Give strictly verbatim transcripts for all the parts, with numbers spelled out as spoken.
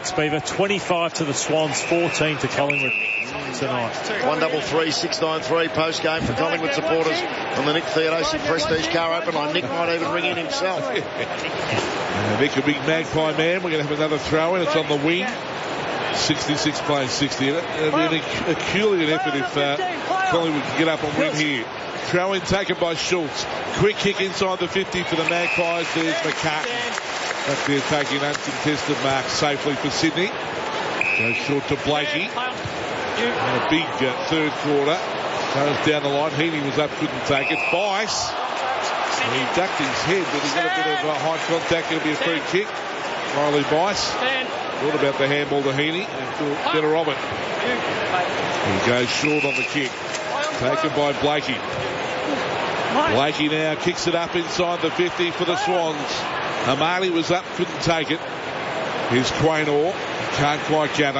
six, Beaver. twenty-five to the Swans, fourteen to Collingwood tonight. one double three six nine three post game for Collingwood supporters on the Nick Theodosi Prestige Car Open line. Nick might even ring in himself. uh, Nick, a big Magpie man. We're going to have another throw in. It's on the wing. sixty-six plays sixty. It'll be an Herculean effort if uh, Collingwood can get up and win here. Throw in taken by Schultz. Quick kick inside the fifty for the Magpies. There's McCartan. Back there taking uncontested marks safely for Sydney. Goes short to Blakey. And a big uh, third quarter. Goes down the line. Heaney was up, couldn't take it. Bice. And he ducked his head, but he got a bit of uh, high contact. It'll be a free kick. Riley Bice. Thought about the handball to Heaney and thought better of it. He goes short on the kick. Taken by Blakey. Blakey now kicks it up inside the fifty for the Swans. Amali was up, couldn't take it. Here's Quaynor. Can't quite gather.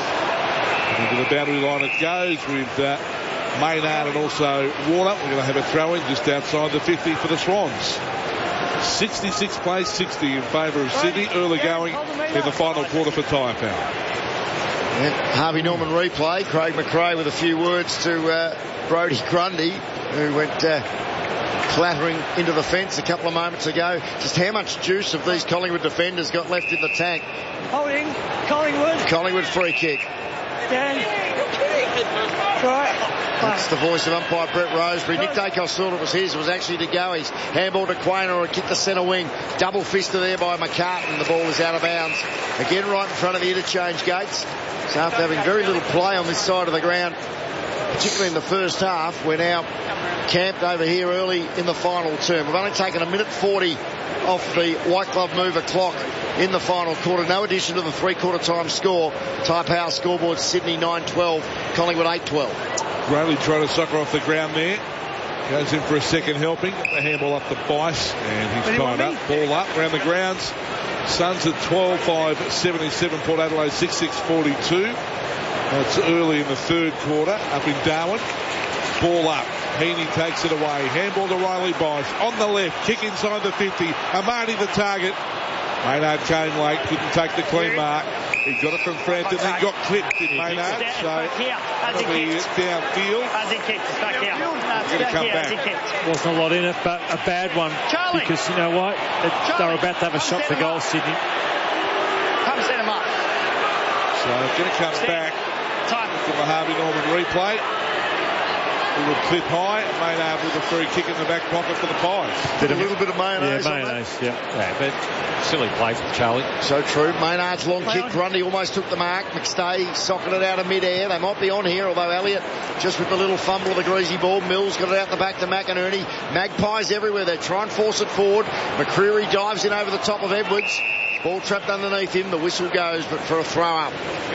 Into the boundary line it goes with uh, Maynard and also Warner. We're going to have a throw in just outside the fifty for the Swans. sixty-six plays sixty in favour of Sydney. Early going in the final quarter for Tyre Power. Yeah, Harvey Norman replay. Craig McRae with a few words to uh, Brodie Grundy, who went uh, clattering into the fence a couple of moments ago. Just how much juice have these Collingwood defenders got left in the tank? Holding. Collingwood. Collingwood free kick. Dan. Right. That's the voice of umpire Brett Roseberry. Nick Dacos thought it was his. It was actually De Goey's. Handball to Quaynor, and kick the centre wing. Double fisted there by McCartan. The ball is out of bounds. Again right in front of the interchange gates. So after having very little play on this side of the ground, particularly in the first half, we're now camped over here early in the final term. We've only taken a minute forty off the White Glove mover clock in the final quarter. No addition to the three-quarter time score. Tyre Power scoreboard, Sydney nine twelve, Collingwood eight twelve. Rowley trying to sucker off the ground there. Goes in for a second helping. The handball up to Bice, and he's tied up. Ball up around the grounds. Suns at twelve five seventy-seven. Port Adelaide six six forty-two. That's early in the third quarter up in Darwin. Ball up. Heaney takes it away. Handball to Riley Bice. On the left. Kick inside the fifty. Amani the target. Maynard came late. Couldn't take the clean mark. He got it from Frampton, then got clipped in Maynard. So probably downfield. He's going to come back. Wasn't a lot in it, but a bad one. Charlie. Because you know what? It, they were about to have a shot for goal, Sydney. Come set him up. So it's going to come back to the Harvey Norman replay. It would clip high. Maynard with a free kick in the back pocket for the Pies. Did a little bit of mayonnaise. Yeah, mayonnaise, yeah. yeah. But silly play from Charlie. So true. Maynard's long kick. Grundy almost took the mark. McStay socking it out of mid-air. They might be on here, although Elliott just with the little fumble of the greasy ball. Mills got it out the back to McInerney. Magpies everywhere. They try and force it forward. McCreery dives in over the top of Edwards. Ball trapped underneath him. The whistle goes, but for a throw-up.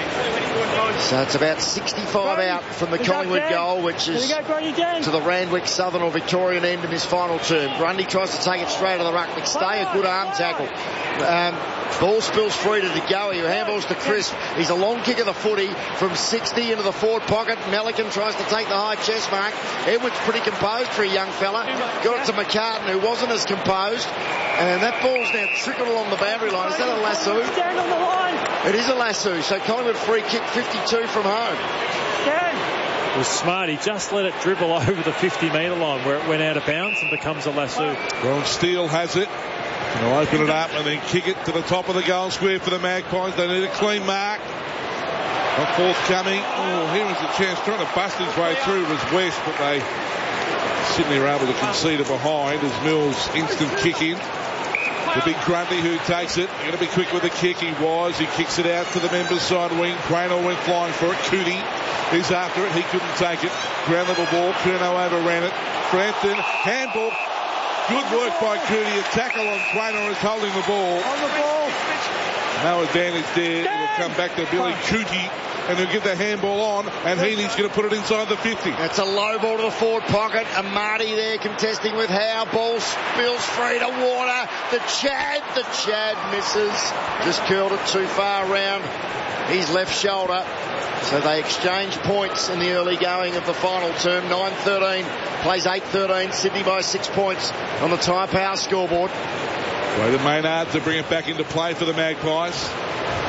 So it's about sixty-five out from the Collingwood goal, which is to the Randwick Southern or Victorian end in this final term. Grundy tries to take it straight to the ruck. McStay, a good arm tackle. Um, ball spills free to De Goey, who handballs to Crisp. He's a long kick of the footy from sixty into the forward pocket. Melican tries to take the high chest mark. Edwards pretty composed for a young fella. Got it to McCartan, who wasn't as composed. And that ball's now trickled along the boundary line. Is that a lasso? Stand on the line. It is a lasso. So Collingwood free kick fifty-two from home. Stand. It was smart. He just let it dribble over the fifty metre line where it went out of bounds and becomes a lasso. Ron Steele has it. They'll open it up and then kick it to the top of the goal square for the Magpies. They need a clean mark. Not forthcoming. Oh, here is a chance. Trying to bust his way through was West, but they Sydney were able to concede it behind as Mills instant kick in. The big Grundy who takes it. Going to be quick with the kick. He was. He kicks it out to the members' side wing. Quaynor went flying for it. Cootie is after it. He couldn't take it. Ground level ball. Curnow overran it. Frampton. Handball. Good work by Cootie. A tackle on Quaynor is holding the ball. On the ball. No advantage there. It'll come back to Billy Cootie. And he'll give the handball on, and Heaney's going to put it inside the fifty. That's a low ball to the forward pocket. Amati there contesting with Howe. Ball spills free to Warner. The Chad, the Chad misses. Just curled it too far around his left shoulder. So they exchange points in the early going of the final term. nine thirteen plays eight thirteen. Sydney by six points on the Tyre Power scoreboard. Way to Maynard to bring it back into play for the Magpies.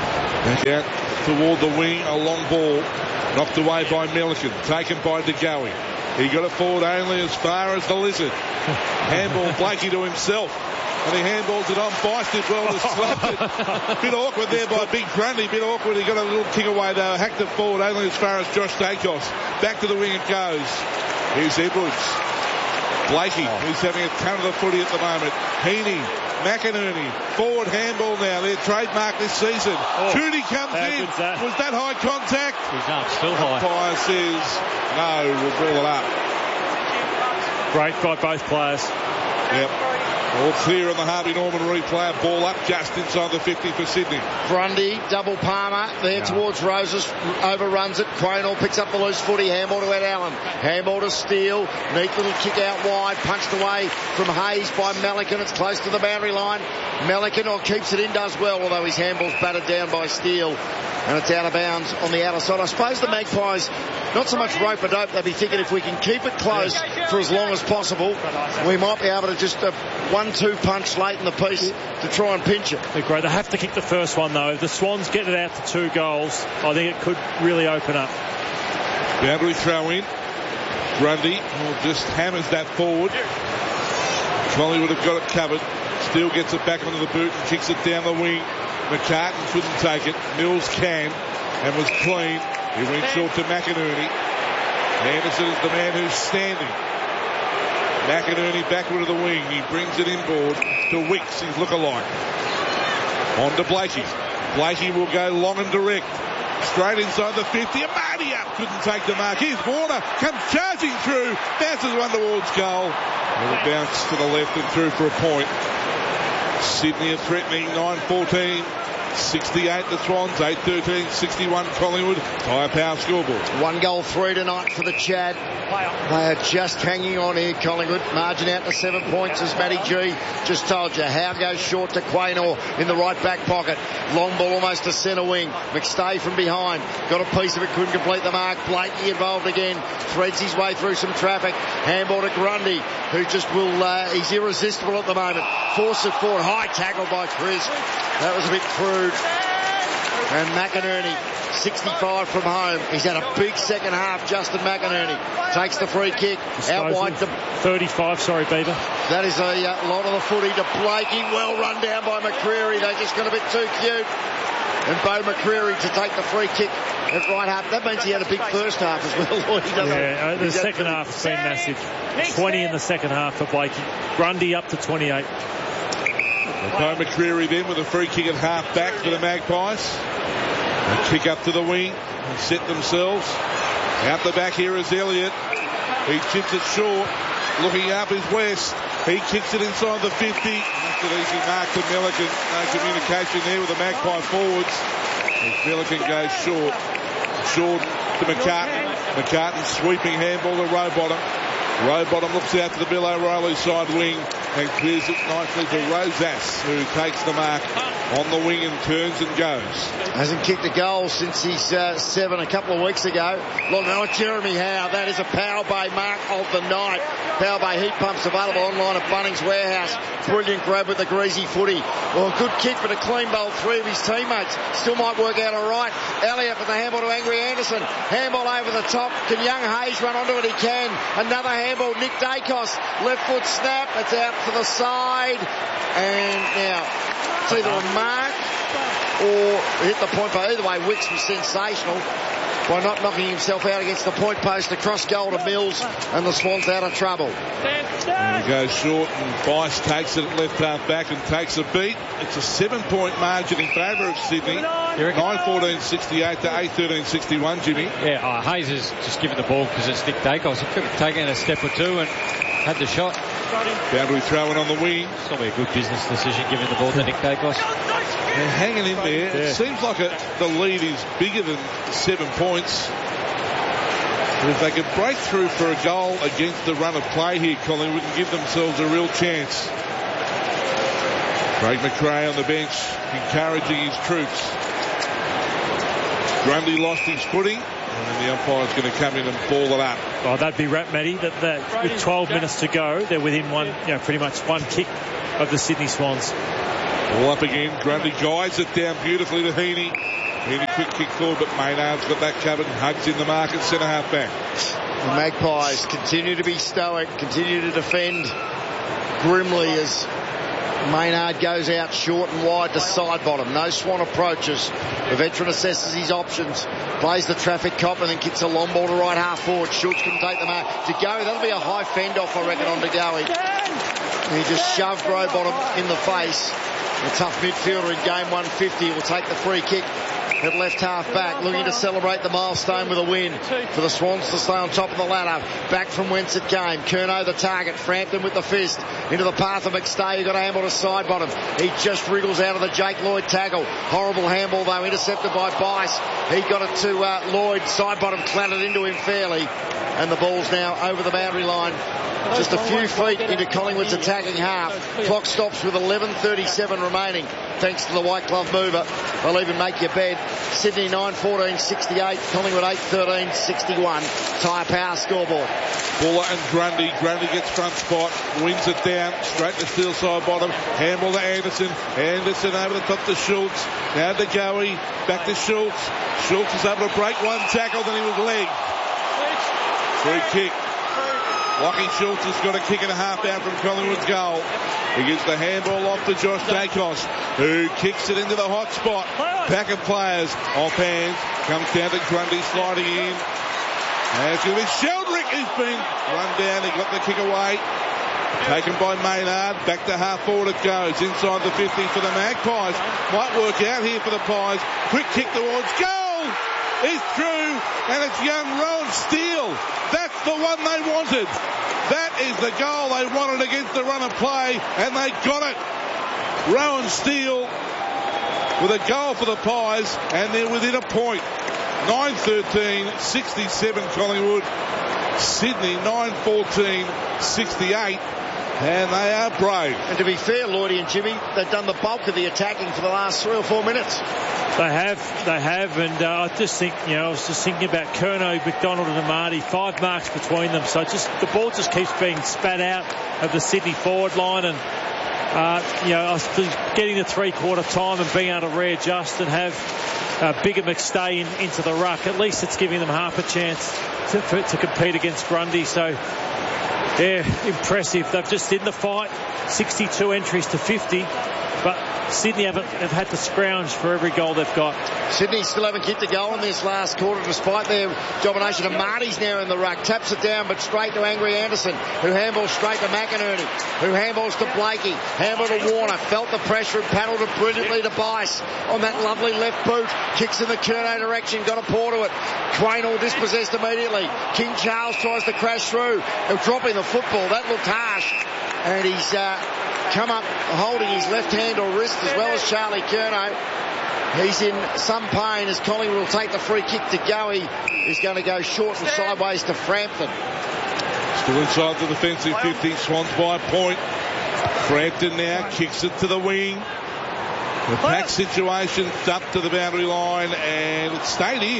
Back out toward the wing, a long ball. Knocked away by Milliken. Taken by DeGoey. He got it forward only as far as the Lizard. Handball Blakey to himself. And he handballs it on. Bice did well to slap it. Bit awkward there by Big Grundy. Bit awkward. He got a little kick away though. Hacked it forward only as far as Josh Dacos. Back to the wing it goes. Here's Edwards. Blakey, who's having a ton of the footy at the moment. Heaney, McInerney, forward handball now. Their trademark this season. Oh, Trudy comes in. That? Was that high contact? No, it's still high. Umpire says no, we'll ball it up. Great by both players. Yep. All clear on the Harvey Norman replay. Ball up just inside the fifty for Sydney. Grundy, double Palmer, there yeah. towards Roses, overruns it. Quaynor picks up the loose footy, handball to Ed Allen. Handball to Steele, neat little kick out wide, punched away from Hayes by Melican. It's close to the boundary line. Melican or keeps it in, does well, although his handball's battered down by Steele. And it's out of bounds on the outer side. I suppose the Magpies, not so much rope a dope, they'll be thinking if we can keep it close for as long as possible, we might be able to just uh, one two punch late in the piece to try and pinch it. They're great. They have to kick the first one though. If the Swans get it out to two goals, I think it could really open up. Boundary throw in. Grundy just hammers that forward. Collingwood have got it covered. Steele gets it back onto the boot and kicks it down the wing. McCartan couldn't take it. Mills can and was clean. He went short to McInerney. Anderson is the man who's standing. McInerney backward of the wing. He brings it inboard to Wicks, his lookalike. On to Blakey. Blakey will go long and direct. Straight inside the fifty. Amadia couldn't take the mark. Here's Warner. Comes charging through. Bounces one towards goal. And it bounced to the left and through for a point. Sydney are threatening. nine fourteen. sixty-eight the Swans, eight thirteen, sixty-one Collingwood. Higher power scoreboard. One goal three tonight for the Chad. They are just hanging on here, Collingwood. Margin out to seven points as Matty G just told you. Howe goes short to Quaynor in the right back pocket. Long ball almost to centre wing. McStay from behind. Got a piece of it, couldn't complete the mark. Blakey involved again. Threads his way through some traffic. Handball to Grundy, who just will, uh, he's irresistible at the moment. Force it forward. High tackle by Chris. That was a bit crude. And McInerney, sixty-five from home. He's had a big second half. Justin McInerney takes the free kick. Out wide to thirty-five, sorry, Beaver. That is a uh, lot of the footy to Blakey. Well run down by McCreary. They just got a bit too cute. And Bo McCreary to take the free kick at right half. That means he had a big first half as well, Lloyd. Yeah, uh, the second half has been massive. twenty in the second half for Blakey. Grundy up to twenty-eight. Bo McCreary then with a free kick at half back for the Magpies. A kick up to the wing and set themselves. Out the back here is Elliott. He chips it short. Looking up is West. He kicks it inside the fifty. That's an easy mark to Milliken. No communication there with the Magpie forwards. As Milliken goes short. Short to McCartan. McCartan sweeping handball to Rowbottom. Rowbottom looks out to the Bill O'Reilly side wing and clears it nicely to Rosas, who takes the mark on the wing and turns and goes. Hasn't kicked a goal since he's uh, seven a couple of weeks ago. Look now, Jeremy Howe. That is a Power Bay mark of the night. Power Bay heat pumps available online at Bunnings Warehouse. Brilliant grab with the greasy footy. Well, a good kick, but a clean bowl three of his teammates. Still might work out all right. Elliott with the handball to Angry Anderson. Handball over the top. Can young Hayes run onto it? He can. Another handball. Nick Dacos. Left foot snap. It's out to the side. And now, it's either a mark or hit the point. But either way, Wicks was sensational by not knocking himself out against the point post. Across goal to Mills, and the Swans out of trouble. And he goes short, and Bice takes it at left half back and takes a beat. It's a seven-point margin in favour of Sydney. nine fourteen sixty-eight to eight thirteen sixty-one, Jimmy. Yeah, uh, Hayes has just given the ball because it's Nick Dacos. He could have taken a step or two and had the shot. Boundary throwing on the wing. It's probably a good business decision giving the ball to Nick Dacos. They're hanging in there. Yeah. It seems like a, the lead is bigger than seven points. But if they could break through for a goal against the run of play here, Collingwood, and give themselves a real chance. Craig McRae on the bench, encouraging his troops. Grundy lost his footing, and the umpire's going to come in and ball it up. Oh, that'd be rap, Matty. That, that with twelve minutes to go, they're within one, you know, pretty much one kick of the Sydney Swans. All up again. Grundy guides it down beautifully to Heaney. Any quick kick forward, but Maynard's got that covered. Hugs in the mark at centre half back. The Magpies continue to be stoic, continue to defend grimly as Maynard goes out short and wide to side bottom. No Swan approaches. The veteran assesses his options, plays the traffic cop and then kicks a long ball to right half forward. Schultz can take the mark. To go, that'll be a high fend off, I reckon, on to go. He just shoved Rowbottom in the face. A tough midfielder in game one fifty will take the free kick at left half back, looking to celebrate the milestone with a win for the Swans to stay on top of the ladder. Back from whence it came. Curnow the target. Frampton with the fist into the path of McStay, who got a handball to side bottom. He just wriggles out of the Jake Lloyd tackle. Horrible handball though, intercepted by Bice. He got it to uh, Lloyd. Side bottom clattered into him fairly, and the ball's now over the boundary line. Just a few feet into Collingwood's attacking half. Clock stops with eleven thirty-seven remaining, thanks to the white glove mover. They'll even make your bed. Sydney nine fourteen sixty-eight, Collingwood eight thirteen sixty-one. Tyre Power scoreboard. Buller and Grundy. Grundy gets front spot, wins it down, straight to steel side bottom. Handball to Anderson. Anderson over the top to Schultz. Now to Goey. Back to Schultz. Schultz is able to break one tackle, then he was legged. Free kick. Lachie Schultz has got a kick and a half out from Collingwood's goal. He gives the handball off to Josh Dacos, who kicks it into the hot spot. Pack of players off hands. Comes down to Grundy sliding in. And it's going to be Sheldrick who's been run down. He got the kick away. Taken by Maynard. Back to half forward it goes. Inside the fifty for the Magpies. Might work out here for the Pies. Quick kick towards goal. He's through, and it's young Rowan Steele. That's the one they wanted. That is the goal they wanted against the run of play, and they got it. Rowan Steele with a goal for the Pies, and they're within a point. nine thirteen sixty-seven Collingwood. Sydney nine fourteen sixty-eight. And they are brave. And to be fair, Lloydie and Jimmy, they've done the bulk of the attacking for the last three or four minutes. They have, they have, and uh, I just think, you know, I was just thinking about Curnow, McDonald and Amati, five marks between them, so just the ball just keeps being spat out of the Sydney forward line, and uh, you know, I suppose getting the three-quarter time and being able to readjust and have uh, Bigger McStay in, into the ruck, at least it's giving them half a chance to, for, to compete against Grundy, so yeah, impressive. They've just in the fight, sixty-two entries to fifty, but Sydney haven't have had to scrounge for every goal they've got. Sydney still haven't kicked a goal in this last quarter despite their domination. And Marty's now in the ruck, taps it down but straight to Angry Anderson, who handballs straight to McInerney, who handballs to Blakey, handball to Warner, felt the pressure and paddled it brilliantly to Bice on that lovely left boot, kicks in the Curnow direction, got a paw to it. Quaynor dispossessed immediately. King Charles tries to crash through, they're dropping the football, that looked harsh, and he's uh, come up holding his left hand or wrist as well as Charlie Curnow. He's in some pain as Collingwood will take the free kick to Goey. He's going to go short and sideways to Frampton. Still inside the defensive fifty, Swans by a point. Frampton now kicks it to the wing. The pack situation up to the boundary line, and it stayed in.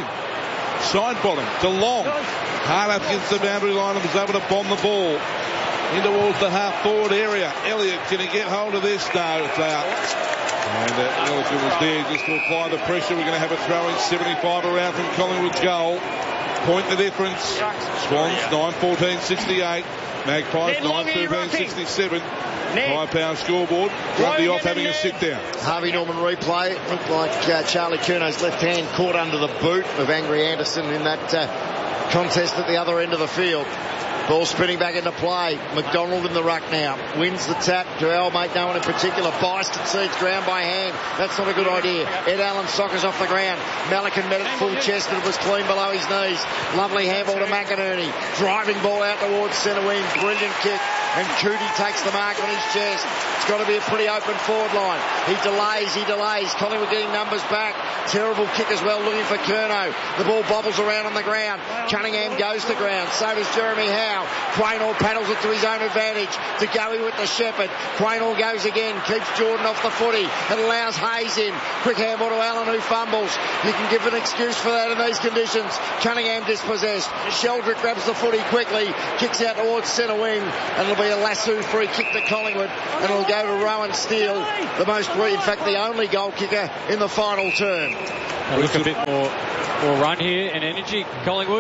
Side bottom to Long. Hard up against the boundary line and was able to bomb the ball in towards the half forward area. Elliott, can he get hold of this? No, it's out. And uh, Elliott was there just to apply the pressure. We're going to have a throw in seventy-five around from Collingwood's goal. Point the difference. Swans nine fourteen sixty-eight. Magpies nine thirteen sixty-seven. High power scoreboard. Grundy off having a sit down. Harvey Norman replay. Looked like uh, Charlie Curnow's left hand caught under the boot of Angry Anderson in that uh, contest at the other end of the field. Ball spinning back into play. McDonald in the ruck now. Wins the tap to our mate, no one in particular. Bice concedes ground by hand. That's not a good idea. Ed Allen soccers off the ground. Malikan met it full chest and it was clean below his knees. Lovely handball to McInerney. Driving ball out towards centre wing. Brilliant kick. And Cootie takes the mark on his chest. It's got to be a pretty open forward line. He delays, he delays. Collingwood getting numbers back. Terrible kick as well, looking for Curnow. The ball bobbles around on the ground. Cunningham goes to ground. So does Jeremy Howe. Quaynor paddles it to his own advantage. To Goey with the Shepherd. Quaynor goes again. Keeps Jordan off the footy. And allows Hayes in. Quick handball to Allen who fumbles. You can give an excuse for that in these conditions. Cunningham dispossessed. Sheldrick grabs the footy quickly. Kicks out towards centre wing. And it'll be a lasso free kick to Collingwood. And it'll go go to Rowan Steele, the most, in fact, the only goal kicker in the final term. They look a bit more, more run here and energy, Collingwood.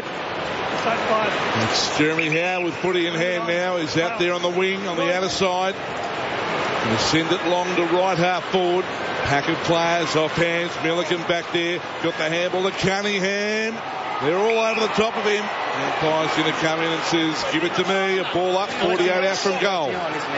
It's Jeremy Howe with footy in hand now. He's out there on the wing, on the outer side. Going to send it long to right half forward. Pack of players off hands. Milliken back there. Got the handball to Cunningham. They're all over the top of him. And Pies going to come in and says, give it to me. A ball up, forty-eight out from goal.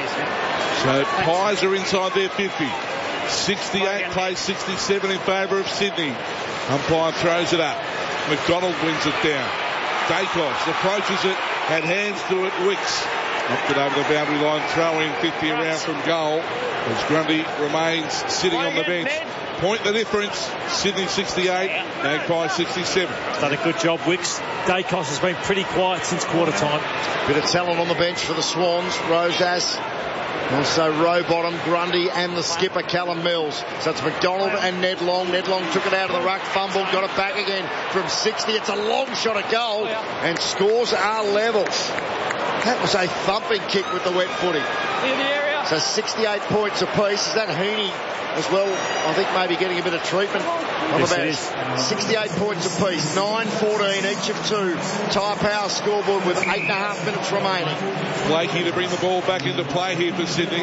So Pies are inside their fifty. sixty-eight plays sixty-seven in favour of Sydney. Umpire throws it up. McDonald wins it down. Dacos approaches it, had hands to it. Wicks knocked it over the boundary line, throwing fifty around from goal as Grundy remains sitting on the bench. Point the difference. Sydney sixty-eight, Magpie sixty-seven. Done a good job, Wicks. Dacos has been pretty quiet since quarter time. Bit of talent on the bench for the Swans. Rosas. Also Rowbottom, Grundy and the skipper Callum Mills. So it's McDonald and Ned Long. Ned Long took it out of the ruck, fumbled, got it back again from sixty. It's a long shot at goal and scores are level. That was a thumping kick with the wet footy. So sixty-eight points apiece. Is that Heaney as well? I think maybe getting a bit of treatment on yes, the bench. sixty-eight points apiece. nine fourteen each of two. Tyre Power scoreboard with eight and a half minutes remaining. Blakey to bring the ball back into play here for Sydney.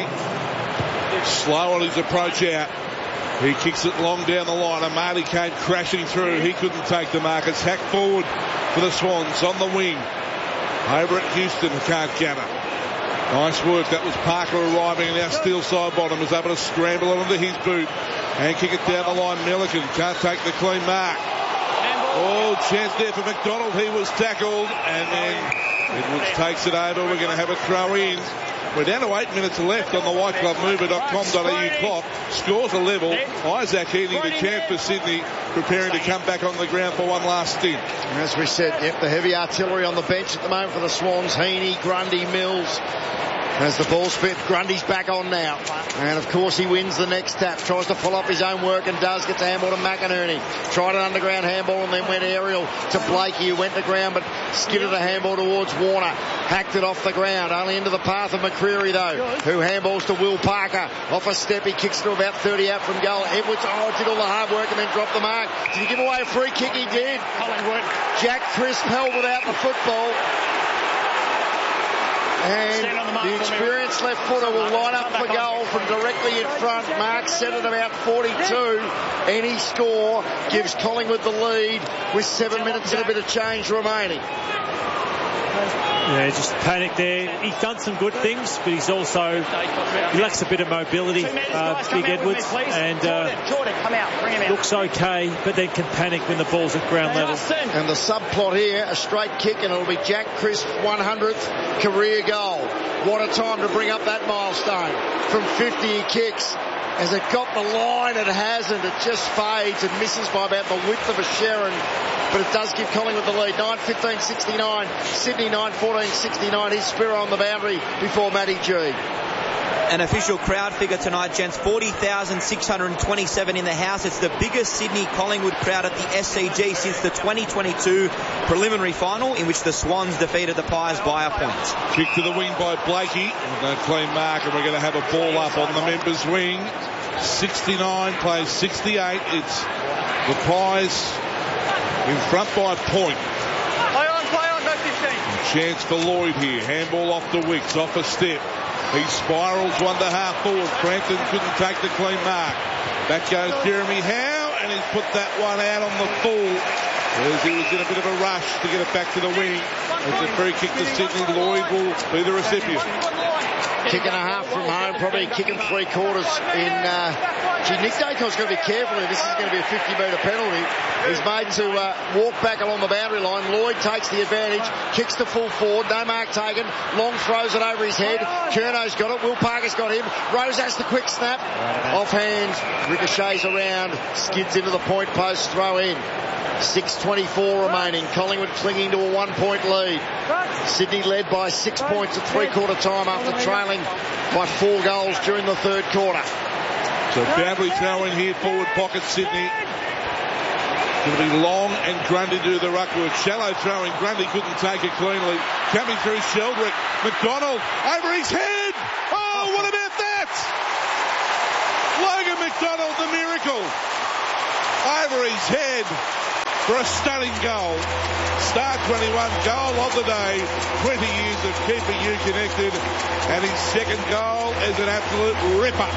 Slow on his approach out. He kicks it long down the line. Amadi came crashing through. He couldn't take the mark. It's hacked forward for the Swans on the wing. Over at Houston, can't gather. Nice work. That was Parker arriving, and now Steele side bottom is able to scramble it onto his boot and kick it down the line. Milliken can't take the clean mark. Oh, chance there for McDonald. He was tackled, and then Edwards takes it over. We're going to have a throw in. We're down to eight minutes left on the white club mover dot com dot a u clock. Scores a level. Isaac Healy, the champ for Sydney, preparing to come back on the ground for one last stint. As we said, yep, the heavy artillery on the bench at the moment for the Swans. Heaney, Grundy, Mills. As the ball spit, Grundy's back on now. And of course he wins the next tap. Tries to follow up his own work and does. Gets a handball to McInerney. Tried an underground handball and then went aerial to Blakey, who went to ground but skidded a handball towards Warner. Hacked it off the ground. Only into the path of McCreary though, who handballs to Will Parker. Off a step, he kicks to about thirty out from goal. Edwards, oh, did all the hard work and then dropped the mark. Did he give away a free kick? He did. Collingwood. Jack Crisp held without the football. And the experienced left footer will line up for goal from directly in front. Mark set at about forty-two. Any score gives Collingwood the lead with seven minutes and a bit of change remaining. Yeah, just panic there. He's done some good things, but he's also, he lacks a bit of mobility, uh, Big Edwards, and uh, looks okay, but then can panic when the ball's at ground level. And the subplot here, a straight kick, and it'll be Jack Crisp's one hundredth career goal. What a time to bring up that milestone. From fifty he kicks. As it got the line, it hasn't. It just fades and misses by about the width of a Sharon. But it does give Collingwood the lead. nine fifteen sixty-nine. Sydney nine fourteen sixty-nine. He's Spiro on the boundary before Matty G. An official crowd figure tonight, gents, forty thousand six hundred twenty-seven in the house. It's the biggest Sydney Collingwood crowd at the S C G since the twenty twenty-two preliminary final, in which the Swans defeated the Pies by a point. Kick to the wing by Blakey. No clean mark, and we're going to have a ball up on the members' wing. sixty-nine plays sixty-eight. It's the Pies in front by a point. Play on, play on, go fifteen. Chance for Lloyd here. Handball off to Wicks, off a step. He spirals one to half forward. Frampton couldn't take the clean mark. Back goes Jeremy Howe, and he's put that one out on the full as he was in a bit of a rush to get it back to the wing. It's a free kick to Sydney. Lloyd will be the recipient. Kick and a half from home, probably kicking three quarters in. Uh, gee, Nick Dacos got to be careful here. This is going to be a fifty metre penalty. He's made to uh, walk back along the boundary line. Lloyd takes the advantage, kicks to full forward, no mark taken. Long throws it over his head. Curno's got it. Will Parker's got him. Rose has the quick snap. Off hands, ricochets around, skids into the point post, throw in. six twenty-four remaining. Collingwood clinging to a one-point lead. Sydney led by six points at three-quarter time after trailing by four goals during the third quarter. So boundary throw in here, forward pocket Sydney. Going to be Long and Grundy do the ruck work. Shallow throwing. Grundy couldn't take it cleanly. Coming through Sheldrick. McDonald over his head. Oh, what about that? Logan McDonald, the miracle. Over his head for a stunning goal. Star twenty-one goal of the day. twenty years of keeping you connected. And his second goal is an absolute ripper.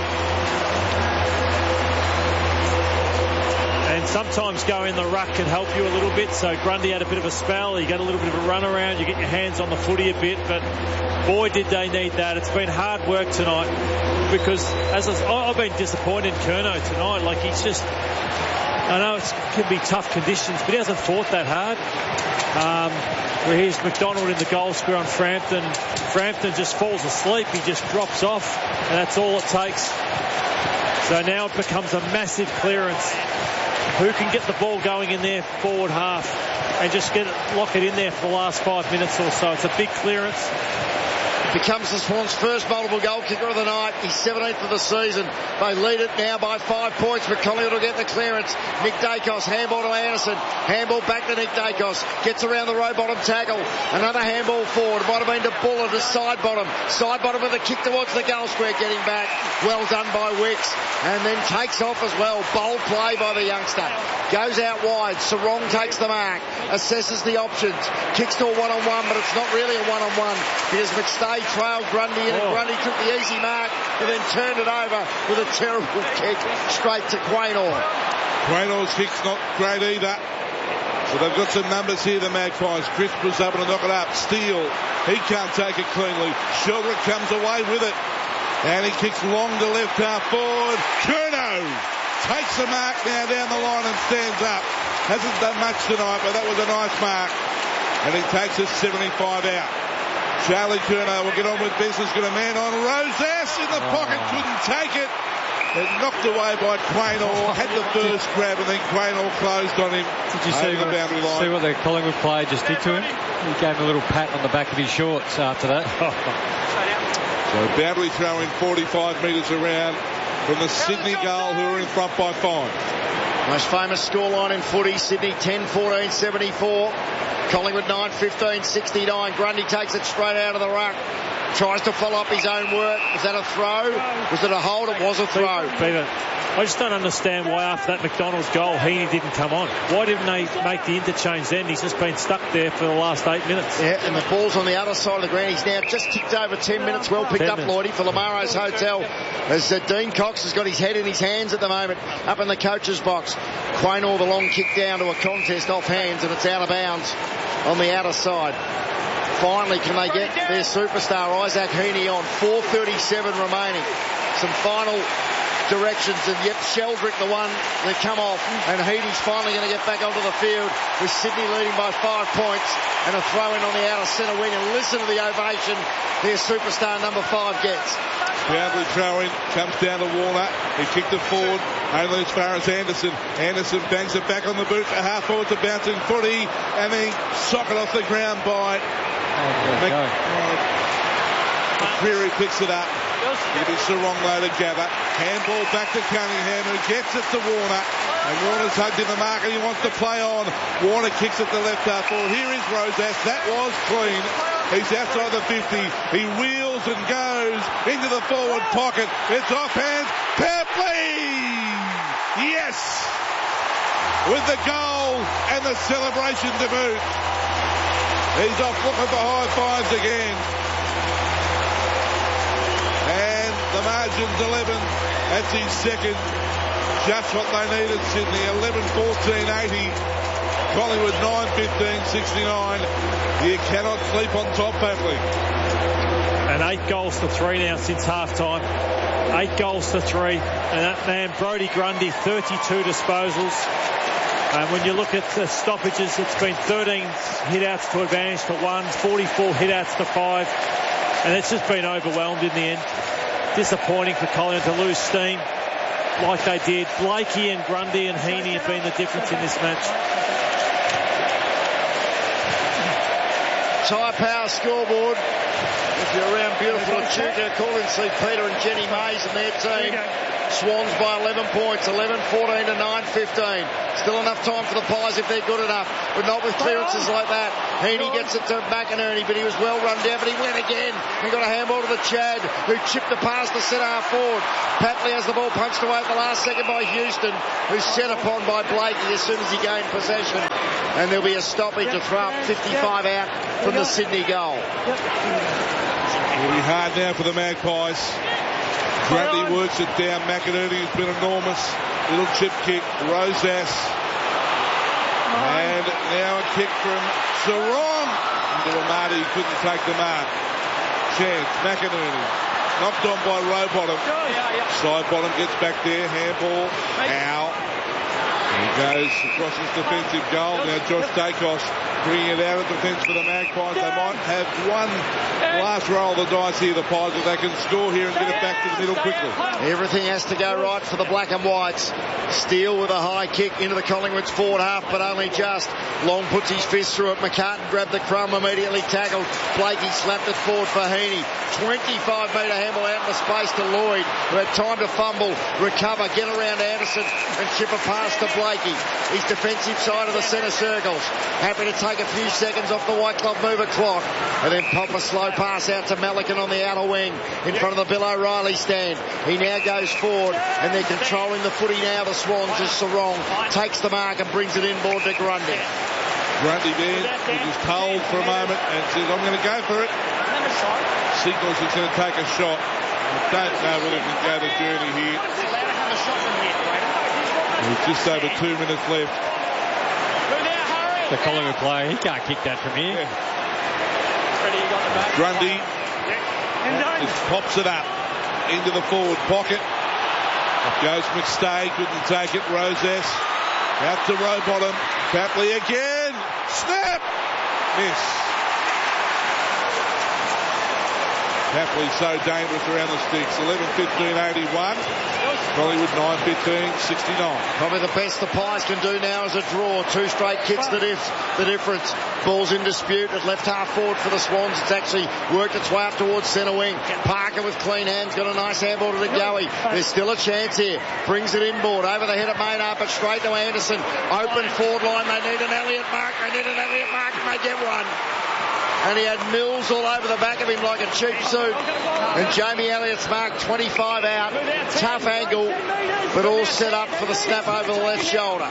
And sometimes going in the ruck can help you a little bit. So Grundy had a bit of a spell. You get a little bit of a run around. You get your hands on the footy a bit. But boy, did they need that. It's been hard work tonight. Because as I, I've been disappointed in Curnow tonight. Like he's just... I know it can be tough conditions, but he hasn't fought that hard. Um, where here's McDonald in the goal square on Frampton. Frampton just falls asleep. He just drops off, and that's all it takes. So now it becomes a massive clearance. Who can get the ball going in their forward half and just get it, lock it in there for the last five minutes or so? It's a big clearance. Becomes the Swans' first multiple goal kicker of the night. He's seventeenth of the season. They lead it now by five points, but Collingwood will get the clearance. Nick Dacos, handball to Anderson. Handball back to Nick Dacos. Gets around the row bottom tackle. Another handball forward. Might have been to Buller to side bottom. Side bottom with a kick towards the goal square, getting back. Well done by Wicks. And then takes off as well. Bold play by the youngster. Goes out wide. Sarong takes the mark. Assesses the options. Kicks to a one-on-one, but it's not really a one-on-one because McStay trailed Grundy in, and Grundy took the easy mark and then turned it over with a terrible kick straight to Quaynor. Quaynor's kick's not great either. So they've got some numbers here, the Magpies. Crisp was able to knock it up. Steele, he can't take it cleanly. Sheldrick comes away with it. And he kicks long to left half forward. Curnow takes the mark now down the line and stands up. Hasn't done much tonight, but that was a nice mark. And he takes us seventy-five out. Charlie Curnow will get on with business. Got a man on. Rosas in the pocket, couldn't take it. It knocked away by Quaynor. Had the first grab, and then Quaynor closed on him. Did you see, the what, boundary line. see what the Collingwood player just did to him? He gave him a little pat on the back of his shorts after that. So boundary throw in forty-five metres around from the Sydney goal, who are in front by five. Most famous scoreline in footy, Sydney ten fourteen seventy-four. Collingwood nine fifteen sixty-nine. Grundy takes it straight out of the ruck. Tries to follow up his own work. Was that a throw? Was it a hold? It was a throw. Beaver, I just don't understand why after that McDonald's goal, Heaney didn't come on. Why didn't they make the interchange then? He's just been stuck there for the last eight minutes. Yeah, and the ball's on the other side of the ground. He's now just ticked over ten minutes. Well picked up, Lloydie, for Lamaro's Hotel. As uh, Dean Cox has got his head in his hands at the moment, up in the coach's box. Quaynor, the long kick down to a contest off hands, and it's out of bounds on the outer side. Finally, can they get their superstar Isaac Heaney on? four thirty-seven remaining. Some final directions, and yet Sheldrick the one that come off, and Heaney's finally going to get back onto the field with Sydney leading by five points, and a throw in on the outer centre wing, and listen to the ovation their superstar number five gets. Boundary throw in, comes down to Warner. He kicked it forward, only as far as Anderson. Anderson bangs it back on the boot, a half forward to bouncing footy, and then sock it off the ground by Mc- McCreary picks it up. It is Sarong though to gather. Handball back to Cunningham, who gets it to Warner. And Warner's hugged in the mark and he wants to play on. Warner kicks it to left half forward. Here is Rosas. That was clean. He's outside the fifty. He wheels and goes into the forward pocket. It's off hands. Papley! Yes! With the goal and the celebration to boot. He's off looking for high fives again. And the margin's eleven. That's his second. Just what they needed, Sydney. eleven fourteen eighty. Collingwood nine fifteen sixty-nine. You cannot sleep on top, Papley. And eight goals to three now since half-time. Eight goals to three. And that man, Brodie Grundy, thirty-two disposals. And when you look at the stoppages, it's been thirteen hit-outs to advantage to one, forty-four hit-outs to five. And it's just been overwhelmed in the end. Disappointing for Collingwood to lose steam like they did. Blakey and Grundy and Heaney have been the difference in this match. Tyre Power scoreboard. If you're around beautiful Echuca, call in see Peter and Jenny Mays and their team. Swans by eleven points, eleven fourteen to nine fifteen. Still enough time for the Pies if they're good enough, but not with clearances like that. Heaney gets it to McInerney, but he was well run down, but he went again. He got a handball to the Chad, who chipped the pass to centre half forward. Patley has the ball punched away at the last second by Houston, who's set upon by Blakey as soon as he gained possession. And there'll be a stoppage to throw up fifty-five out from the Sydney goal. It'll be hard now for the Magpies. Grundy works it down. McInerney has been enormous. Little chip kick. Rosas. And now a kick from Sarong. Into Amati. He couldn't take the mark. Chance. McInerney. Knocked on by Rowbottom. Side bottom gets back there. Handball. Ow. He goes across his defensive goal. Now Josh Dacos bringing it out of defence for the Magpies. They might have one last roll of the dice here, the Pies, if they can score here and get it back to the middle quickly. Everything has to go right for the Black and Whites. Steele with a high kick into the Collingwood's forward half, but only just. Long puts his fist through it. McCartan grabbed the crumb, immediately tackled. Blakey slapped it forward for Heaney. twenty-five metre handball out in the space to Lloyd, who had time to fumble, recover, get around Anderson and chip a pass to Blakey. His defensive side of the centre circles. Happy to take a few seconds off the White Club mover clock and then pop a slow pass out to Malikan on the outer wing in front of the Bill O'Reilly stand. He now goes forward and they're controlling the footy now, the Swans, as Sarong takes the mark and brings it inboard to Grundy. Grundy then with his told for a moment and says, I'm going to go for it. Signals he's going to take a shot. I don't know whether he can go the journey here. There's just over two minutes left. The Collingwood player, he can't kick that from here. Yeah. Grundy just pops it up into the forward pocket. Up goes McStay, couldn't take it. Rosas out to Rowbottom. Patley again. Snap! Miss. Patley so dangerous around the sticks. eleven fifteen eighty-one. Collingwood nine fifteen sixty-nine. Probably the best the Pies can do now is a draw. Two straight kicks the, dif- the difference. Ball's in dispute at left half forward for the Swans. It's actually worked its way up towards centre wing. Parker with clean hands got a nice handball to the Goey. There's still a chance here. Brings it inboard over the head of Maynard, but straight to Anderson. Open forward line. They need an Elliott mark. They need an Elliott mark and they get one. And he had Mills all over the back of him like a cheap suit. And Jamie Elliott's marked twenty-five out. Tough angle, but all set up for the snap over the left shoulder.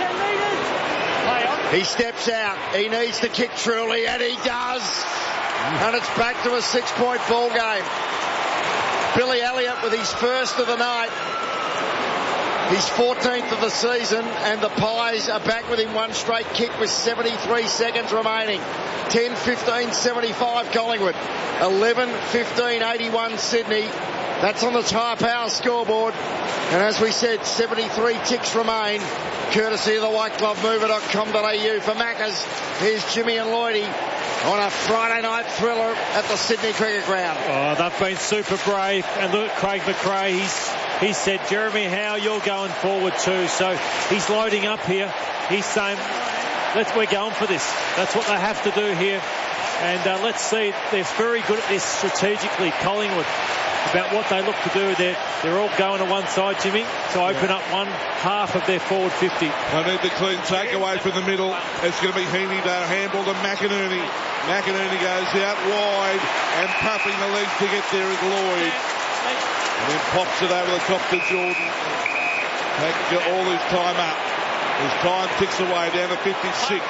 He steps out. He needs to kick truly, and he does. And it's back to a six-point ball game. Billy Elliott with his first of the night. His fourteenth of the season, and the Pies are back with him one straight kick with seventy-three seconds remaining. ten fifteen seventy-five Collingwood. eleven fifteen eighty-one Sydney. That's on the Tyre Power scoreboard. And as we said, seventy-three ticks remain, courtesy of the white glove mover dot com dot a u. For Maccas, here's Jimmy and Lloydie on a Friday night thriller at the Sydney Cricket Ground. Oh, they've been super brave. And look at Craig McRae. He's, he said, Jeremy Howe, you're going forward too. So he's loading up here. He's saying, let's, we're going for this. That's what they have to do here. And uh, let's see, they're very good at this strategically, Collingwood, about what they look to do. They're, they're all going to one side, Jimmy, to open up one half of their forward fifty. They need the clean takeaway from the middle. It's going to be Heaney to handball to McInerney. McInerney goes out wide and puffing the legs to get there is Lloyd. And then pops it over the top to Jordan. Take all his time up. His time ticks away down to fifty-six.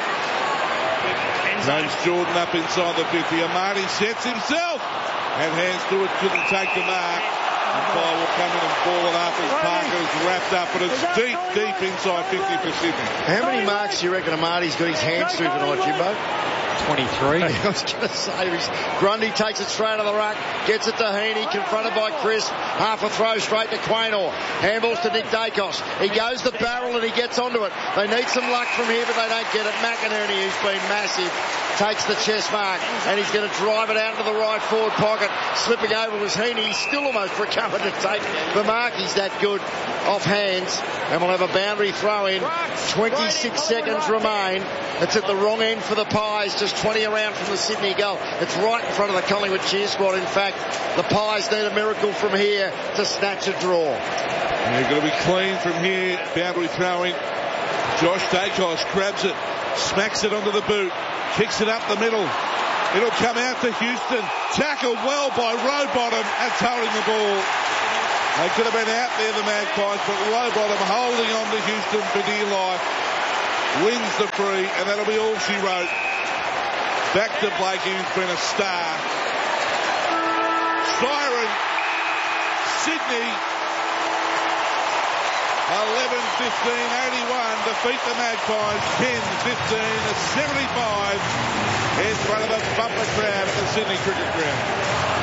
James Jordan up inside the fifty. Amati sets himself and hands to it, couldn't take the mark. And Kyle will come in and ball it up as Parker is wrapped up, but it's deep, deep inside fifty for Sydney. How many marks do you reckon Amati's got his hands through tonight, Jimbo? twenty-three. I was going to say, Grundy takes it straight out of the ruck, gets it to Heaney, confronted by Chris, half a throw straight to Quaynor, handballs to Nick Dacos. He goes the barrel and he gets onto it. They need some luck from here, but they don't get it. McInerney, who's been massive, takes the chest mark, and he's going to drive it out into the right forward pocket. Slipping over was Heaney. He's still almost recovered to take the mark. He's that good off hands. And we'll have a boundary throw in. twenty-six seconds remain. It's at the wrong end for the Pies, just twenty around from the Sydney goal. It's right in front of the Collingwood cheer squad. In fact, the Pies need a miracle from here to snatch a draw. They're going to be clean from here. Boundary throw in. Josh Dacos grabs it, smacks it onto the boot, kicks it up the middle. It'll come out to Houston. Tackled well by Rowbottom and holding the ball. They could have been out there, the Magpies, but Rowbottom holding on to Houston for dear life. Wins the free, and that'll be all she wrote. Back to Blakey, who's been a star. Siren, Sydney, eleven fifteen eighty-one, defeat the Magpies ten fifteen seventy-five in front of a bumper crowd at the Sydney Cricket Ground.